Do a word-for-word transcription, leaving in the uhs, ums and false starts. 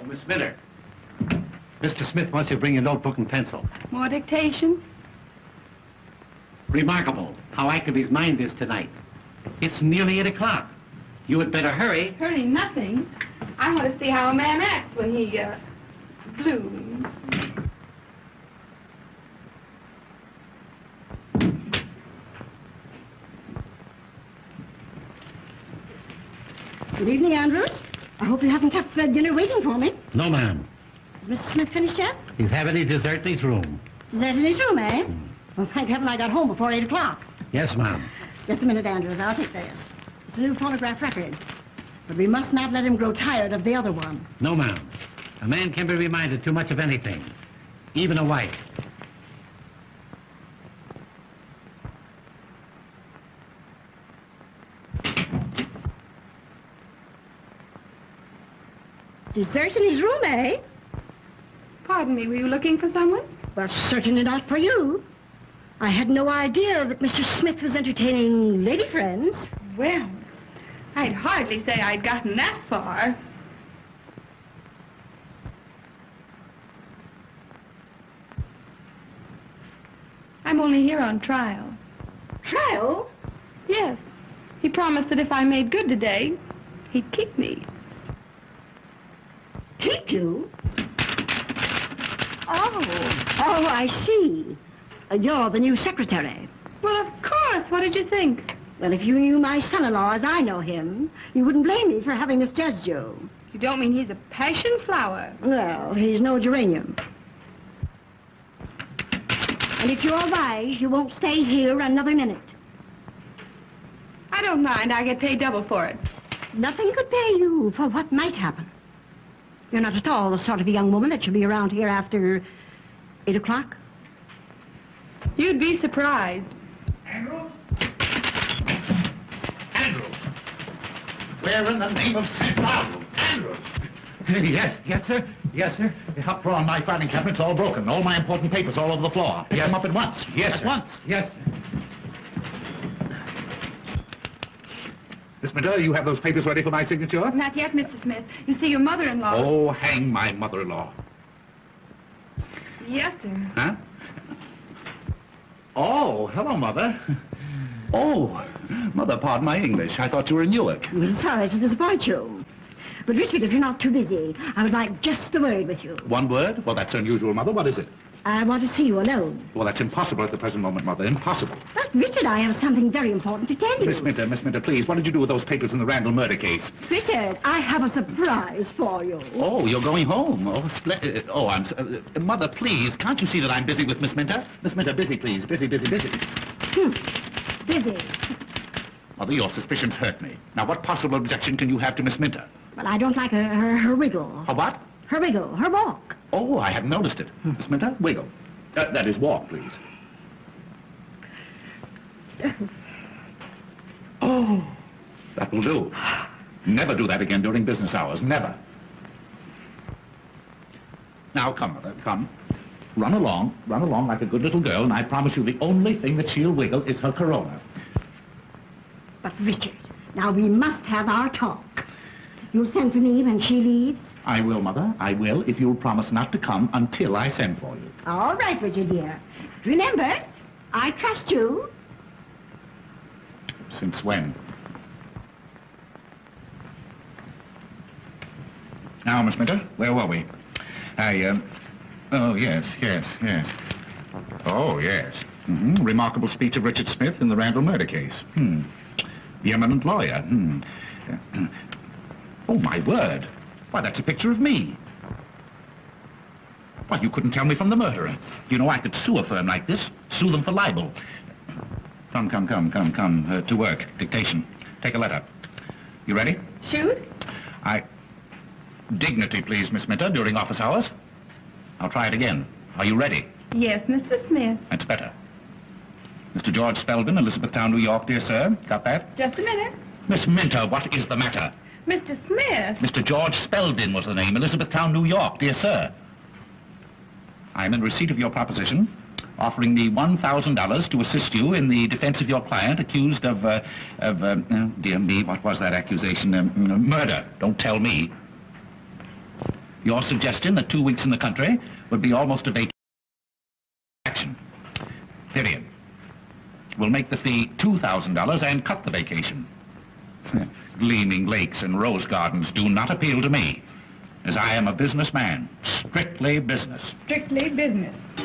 Miss Miller. Mister Smith wants you to bring your notebook and pencil. More dictation? Remarkable how active his mind is tonight. It's nearly eight o'clock. You had better hurry. Hurry nothing. I want to see how a man acts when he, uh, blooms. Good evening, Andrews. I hope you haven't kept uh, dinner waiting for me. No, ma'am. Is Mister Smith finished yet? You have any dessert in his room? Dessert in his room, eh? Mm. Well, thank heaven I got home before eight o'clock. Yes, ma'am. Just a minute, Andrews. I'll take this. It's a new phonograph record. But we must not let him grow tired of the other one. No, ma'am. A man can be reminded too much of anything, even a wife. Dessert in his room, eh? Pardon me, were you looking for someone? Well, certainly not for you. I had no idea that Mister Smith was entertaining lady friends. Well, I'd hardly say I'd gotten that far. I'm only here on trial. Trial? Yes. He promised that if I made good today, he'd keep me. Keep you? Oh, oh, I see. Uh, you're the new secretary. Well, of course. What did you think? Well, if you knew my son-in-law as I know him, you wouldn't blame me for having misjudged you. You don't mean he's a passion flower? Well, he's no geranium. And if you're wise, you won't stay here another minute. I don't mind. I get paid double for it. Nothing could pay you for what might happen. You're not at all the sort of a young woman that should be around here after eight o'clock. You'd be surprised. Andrews? Andrews! Where in the name of Saint Laurel? Andrews! Yes, yes, sir. Yes, sir. The up drawer on my filing cabinet's all broken. All my important papers all over the floor. Pick Yes. them up at once. Yes, at sir. once. Yes. Miss Minter, you have those papers ready for my signature? Not yet, Mister Smith. You see, your mother-in-law... Oh, hang my mother-in-law. Yes, sir. Huh? Oh, hello, Mother. Oh, Mother, pardon my English. I thought you were in Newark. I'm sorry to disappoint you. But, Richard, if you're not too busy, I would like just a word with you. One word? Well, that's unusual, Mother. What is it? I want to see you alone. Well, that's impossible at the present moment, Mother. Impossible. But, Richard, I have something very important to tell you. Miss Minter, Miss Minter, please, what did you do with those papers in the Randall murder case? Richard, I have a surprise for you. Oh, you're going home. Oh, splendid. Oh, I'm... Uh, Mother, please, can't you see that I'm busy with Miss Minter? Miss Minter, busy, please. Busy, busy, busy. Hmm. Busy. Mother, your suspicions hurt me. Now, what possible objection can you have to Miss Minter? Well, I don't like her, her, her wiggle. Her what? Her wiggle, her walk. Oh, I hadn't noticed it. Miss Minter, wiggle. Uh, that is, walk, please. Oh, that will do. Never do that again during business hours. Never. Now, come, Mother, come. Run along, run along like a good little girl, and I promise you the only thing that she'll wiggle is her corona. But, Richard, now we must have our talk. You'll send for me when she leaves? I will, Mother. I will, if you'll promise not to come until I send for you. All right, Richard, dear. Remember, I trust you. Since when? Now, Miss Minter, where were we? I, um... Oh, yes, yes, yes. Oh, yes. Mm-hmm. Remarkable speech of Richard Smith in the Randall murder case. Hmm. The eminent lawyer. Hmm. Uh, oh, my word. Why, that's a picture of me. Why, you couldn't tell me from the murderer. You know, I could sue a firm like this, sue them for libel. Come, come, come, come, come, uh, to work. Dictation. Take a letter. You ready? Shoot? I... Dignity, please, Miss Minter, during office hours. I'll try it again. Are you ready? Yes, Mister Smith. That's better. Mister George Spelvin, Elizabethtown, New York, dear sir. Got that? Just a minute. Miss Minter, what is the matter? Mister Smith. Mister George Spelvin was the name, Elizabethtown, New York, dear sir. I am in receipt of your proposition, offering me one thousand dollars to assist you in the defense of your client accused of, uh, of, uh, oh, dear me, what was that accusation? Um, murder. Don't tell me. Your suggestion that two weeks in the country would be almost a vacation. Period. We'll make the fee two thousand dollars and cut the vacation. Gleaming lakes and rose gardens do not appeal to me, as I am a businessman, strictly business. Strictly business.